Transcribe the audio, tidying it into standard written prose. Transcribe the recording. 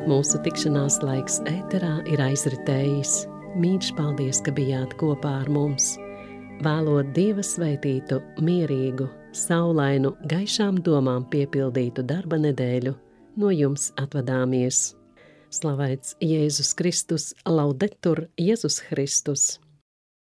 Mūsu tikšanās laiks ēterā ir aizritējis. Mīļš paldies, ka bijāt kopā ar mums. Vēlot Dieva svētītu, mierīgu, saulainu, gaišām domām piepildītu darba nedēļu, no jums atvadāmies. Slavēts Jēzus Kristus, laudetur Jēzus Kristus!